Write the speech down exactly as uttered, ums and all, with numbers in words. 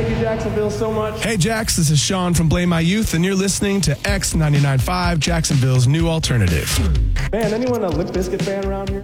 Thank you, Jacksonville, so much. Hey, Jax, this is Sean from Blame My Youth, and you're listening to X ninety-nine point five, Jacksonville's new alternative. Man, anyone a Limp Bizkit fan around here?